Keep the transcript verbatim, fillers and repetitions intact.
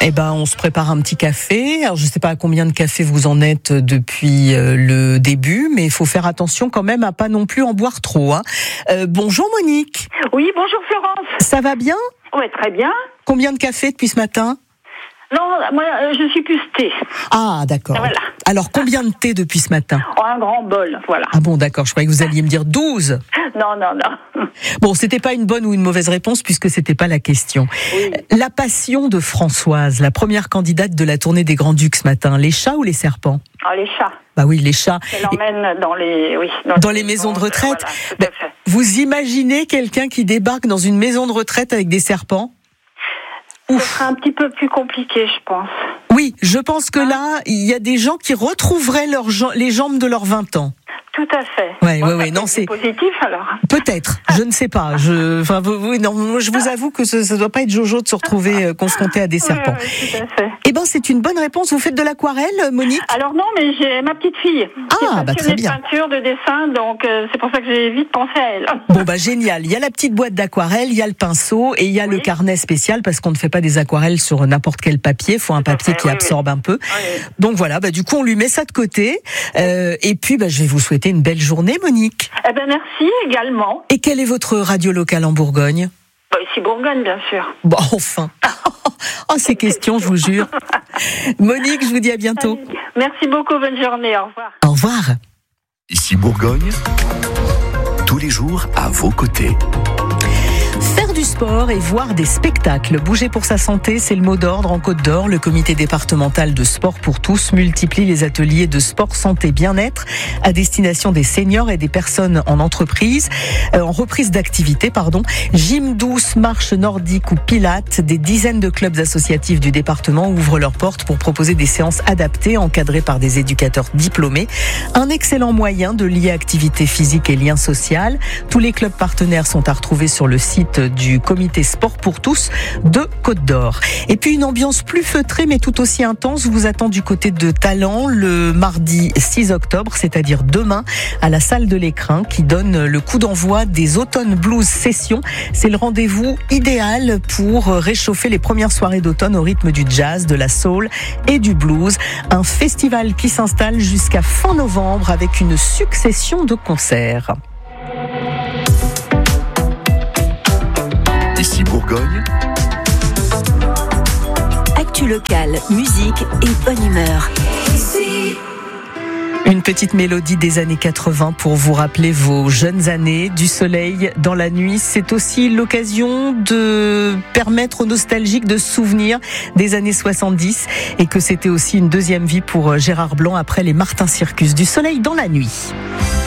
Eh ben, on se prépare un petit café. Alors, je ne sais pas à combien de cafés vous en êtes depuis le début, mais il faut faire attention quand même à pas non plus en boire trop. Hein. Euh, bonjour Monique. Oui, bonjour Florence. Ça va bien ? Oui, très bien. Combien de cafés depuis ce matin ? Non, moi, euh, je suis plus thé. Ah, d'accord. Voilà. Alors, combien de thé depuis ce matin ? Oh, un grand bol, voilà. Ah bon, d'accord. Je croyais que vous alliez me dire douze. Non, non, non. Bon, c'était pas une bonne ou une mauvaise réponse puisque c'était pas la question. Oui. La passion de Françoise, la première candidate de la tournée des Grands Ducs ce matin, les chats ou les serpents ? Oh, les chats. Bah oui, les chats. Elle emmène dans les, oui, dans, dans les maisons, maisons de retraite. Voilà, tout bah, à fait. Vous imaginez quelqu'un qui débarque dans une maison de retraite avec des serpents ? Ce serait un petit peu plus compliqué, je pense. Oui, je pense que là, il y a des gens qui retrouveraient leurs, les jambes de leurs vingt ans. Tout à fait. Ouais, bon, ouais, ouais. Non, c'est positif alors. Peut-être. Je ne sais pas. Je, enfin, oui, non, moi, je vous avoue que ça, ça doit pas être jojo de se retrouver euh, confronté à des serpents. Oui, oui, tout à fait. Eh ben, c'est une bonne réponse. Vous faites de l'aquarelle, Monique ? Alors non, mais j'ai ma petite fille. Ah, bah très bien. De peinture, de dessin, donc euh, c'est pour ça que j'ai vite pensé à elle. Bon, bah génial. Il y a la petite boîte d'aquarelle, il y a le pinceau et il y a oui. le carnet spécial parce qu'on ne fait pas des aquarelles sur n'importe quel papier. Il faut un papier qui oui, absorbe oui. un peu. Oui. Donc voilà. Bah du coup, on lui met ça de côté. Euh, et puis, bah je vais vous souhaiter une belle journée, Monique. Eh ben merci également. Et quelle est votre radio locale en Bourgogne ? Bah, ici Bourgogne, bien sûr. Bon, enfin. Oh, ces questions, je vous jure. Monique, je vous dis à bientôt. Merci beaucoup, bonne journée, au revoir. Au revoir. Ici Bourgogne, tous les jours à vos côtés. Faire du sport et voir des spectacles. Bouger pour sa santé, c'est le mot d'ordre en Côte d'Or. Le comité départemental de sport pour tous multiplie les ateliers de sport, santé, bien-être à destination des seniors et des personnes en entreprise, euh, en reprise d'activité, pardon. Gym douce, marche nordique ou pilates, des dizaines de clubs associatifs du département ouvrent leurs portes pour proposer des séances adaptées, encadrées par des éducateurs diplômés. Un excellent moyen de lier activité physique et lien social. Tous les clubs partenaires sont à retrouver sur le site du comité sport pour tous de Côte d'Or. Et puis une ambiance plus feutrée mais tout aussi intense vous attend du côté de Talent le mardi six octobre, c'est-à-dire demain, à la salle de l'Écrin qui donne le coup d'envoi des Automne Blues Sessions. C'est le rendez-vous idéal pour réchauffer les premières soirées d'automne au rythme du jazz, de la soul et du blues. Un festival qui s'installe jusqu'à fin novembre avec une succession de concerts. Ici Bourgogne. Actu locale, musique et bonne humeur. Une petite mélodie des années quatre-vingts pour vous rappeler vos jeunes années, du soleil dans la nuit. C'est aussi l'occasion de permettre aux nostalgiques de se souvenir des années soixante-dix et que c'était aussi une deuxième vie pour Gérard Blanc après les Martin Circus. Du soleil dans la nuit.